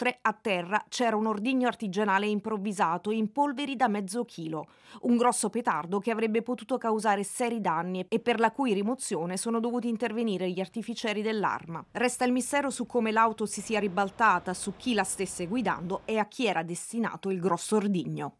Inoltre, a terra c'era un ordigno artigianale improvvisato in polveri da mezzo chilo, un grosso petardo che avrebbe potuto causare seri danni e per la cui rimozione sono dovuti intervenire gli artificieri dell'arma. Resta il mistero su come l'auto si sia ribaltata, su chi la stesse guidando e a chi era destinato il grosso ordigno.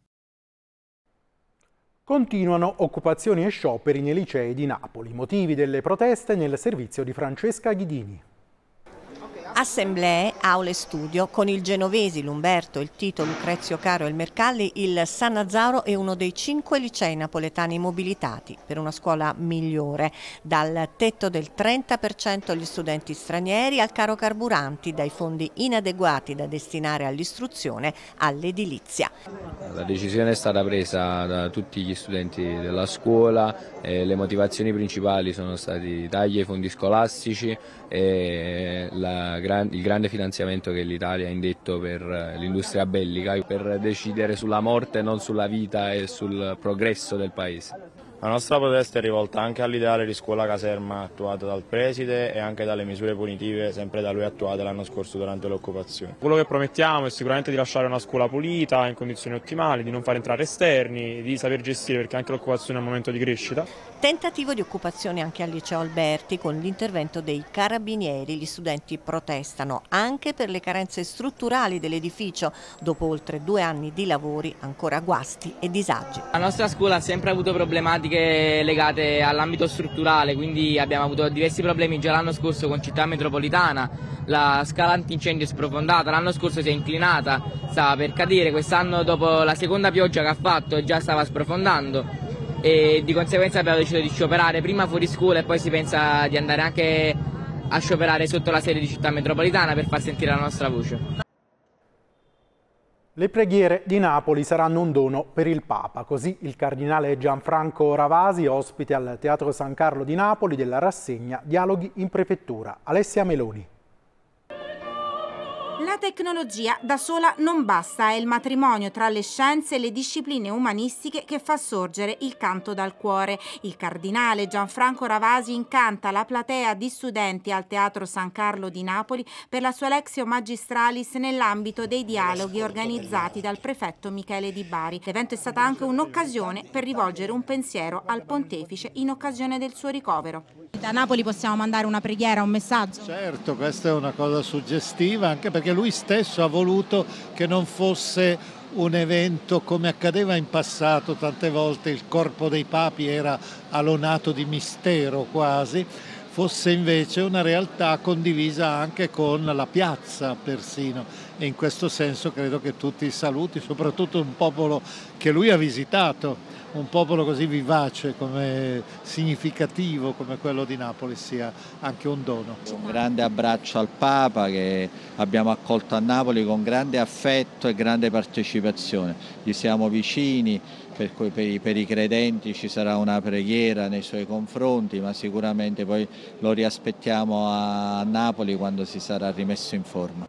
Continuano occupazioni e scioperi nei licei di Napoli. Motivi delle proteste nel servizio di Francesca Ghidini. Assemblee, aule studio, con il Genovesi, l'Umberto, il Tito, Lucrezio Caro e il Mercalli, il San Nazzaro è uno dei 5 licei napoletani mobilitati per una scuola migliore, dal tetto del 30% agli studenti stranieri al caro carburanti, dai fondi inadeguati da destinare all'istruzione all'edilizia. La decisione è stata presa da tutti gli studenti della scuola e le motivazioni principali sono stati tagli ai fondi scolastici e il grande finanziamento che l'Italia ha indetto per l'industria bellica, per decidere sulla morte e non sulla vita e sul progresso del paese. La nostra protesta è rivolta anche all'ideale di scuola caserma attuata dal preside e anche dalle misure punitive sempre da lui attuate l'anno scorso durante l'occupazione. Quello che promettiamo è sicuramente di lasciare una scuola pulita, in condizioni ottimali, di non far entrare esterni, di saper gestire, perché anche l'occupazione è un momento di crescita. Tentativo di occupazione anche al liceo Alberti con l'intervento dei carabinieri. Gli studenti protestano anche per le carenze strutturali dell'edificio dopo oltre 2 anni di lavori, ancora guasti e disagi. La nostra scuola ha sempre avuto problematiche legate all'ambito strutturale, quindi abbiamo avuto diversi problemi già l'anno scorso con Città Metropolitana, la scala antincendio è sprofondata, l'anno scorso si è inclinata, stava per cadere, quest'anno dopo la seconda pioggia che ha fatto già stava sprofondando e di conseguenza abbiamo deciso di scioperare prima fuori scuola e poi si pensa di andare anche a scioperare sotto la sede di Città Metropolitana per far sentire la nostra voce. Le preghiere di Napoli saranno un dono per il Papa, così il cardinale Gianfranco Ravasi, ospite al Teatro San Carlo di Napoli della rassegna Dialoghi in Prefettura. Alessia Meloni. La tecnologia da sola non basta, è il matrimonio tra le scienze e le discipline umanistiche che fa sorgere il canto dal cuore. Il cardinale Gianfranco Ravasi incanta la platea di studenti al Teatro San Carlo di Napoli per la sua Lectio Magistralis nell'ambito dei dialoghi organizzati dal prefetto Michele Di Bari. L'evento è stata anche un'occasione per rivolgere un pensiero al pontefice in occasione del suo ricovero. Da Napoli possiamo mandare una preghiera, un messaggio? Certo, questa è una cosa suggestiva, anche perché lui stesso ha voluto che non fosse un evento come accadeva in passato, tante volte il corpo dei papi era alonato di mistero quasi, fosse invece una realtà condivisa anche con la piazza persino, e in questo senso credo che tutti i saluti, soprattutto un popolo che lui ha visitato, un popolo così vivace, come significativo come quello di Napoli, sia anche un dono. Un grande abbraccio al Papa che abbiamo accolto a Napoli con grande affetto e grande partecipazione. Gli siamo vicini, per cui per i credenti ci sarà una preghiera nei suoi confronti, ma sicuramente poi lo riaspettiamo a Napoli quando si sarà rimesso in forma.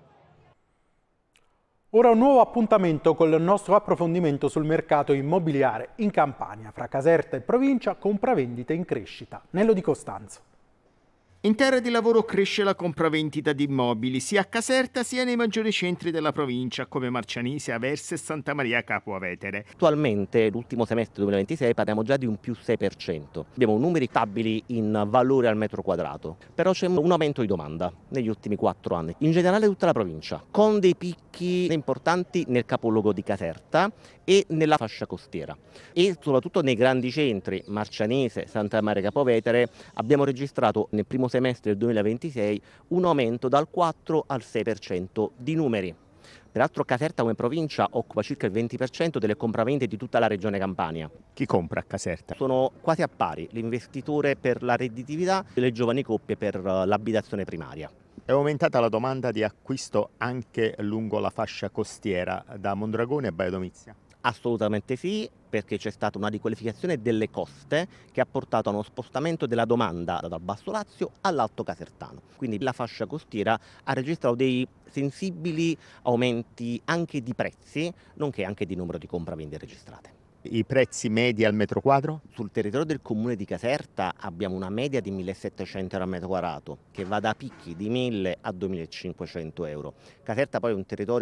Ora un nuovo appuntamento con il nostro approfondimento sul mercato immobiliare in Campania. Fra Caserta e provincia, compravendite in crescita. Nello Di Costanzo. In terra di lavoro cresce la compravendita di immobili, sia a Caserta sia nei maggiori centri della provincia, come Marcianise, Aversa e Santa Maria Capua Vetere. Attualmente, l'ultimo semestre 2026, parliamo già di un più 6%. Abbiamo numeri stabili in valore al metro quadrato, però c'è un aumento di domanda negli ultimi 4 anni, in generale tutta la provincia, con dei picchi importanti nel capoluogo di Caserta e nella fascia costiera. E soprattutto nei grandi centri, Marcianise, Santa Maria Capua Vetere, abbiamo registrato nel primo semestre del 2026 un aumento dal 4 al 6% di numeri. Peraltro Caserta come provincia occupa circa il 20% delle compravendite di tutta la regione Campania. Chi compra a Caserta? Sono quasi a pari l'investitore per la redditività e le giovani coppie per l'abitazione primaria. È aumentata la domanda di acquisto anche lungo la fascia costiera da Mondragone a Baia Domizia? Assolutamente sì, perché c'è stata una riqualificazione delle coste che ha portato a uno spostamento della domanda dal Basso Lazio all'Alto Casertano. Quindi la fascia costiera ha registrato dei sensibili aumenti anche di prezzi, nonché anche di numero di compravendite registrate. I prezzi medi al metro quadro? Sul territorio del comune di Caserta abbiamo una media di 1.700 euro al metro quadrato, che va da picchi di 1.000 a 2.500 euro. Caserta poi è un territorio